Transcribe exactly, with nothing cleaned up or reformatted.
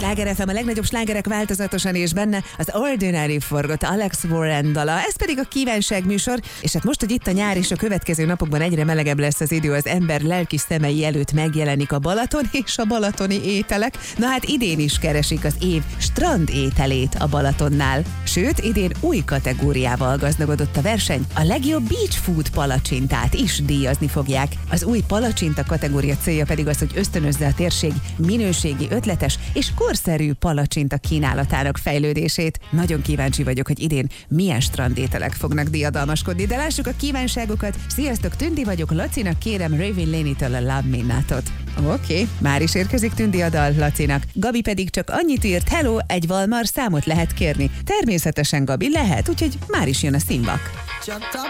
Sláger ef em, a legnagyobb slágerek változatosan, és benne az Ordinary forgott Alex Warren dala, ez pedig a kívánság műsor, és hát most, hogy itt a nyár és a következő napokban egyre melegebb lesz az idő, az ember lelki szemei előtt megjelenik a Balaton és a balatoni ételek. Na hát idén is keresik az év strand ételét a Balatonnál. Sőt, idén új kategóriával gazdagodott a verseny, a legjobb beach food palacsintát is díjazni fogják. Az új palacsinta kategória célja pedig az, hogy ösztönözze a térség minőségi, ötletes és korszerű palacsinta kínálatának fejlődését. Nagyon kíváncsi vagyok, hogy idén milyen strandételek fognak diadalmaskodni, de lássuk a kívánságokat. Sziasztok, Tündi vagyok, Lacinak kérem Raven Laney-től a Love Me Not-ot. Oké, okay. Már is érkezik Tündi a dal Lacinak. Gabi pedig csak annyit írt, hello, egy Valmar számot lehet kérni. Természetesen, Gabi, lehet, úgyhogy már is jön a színvak.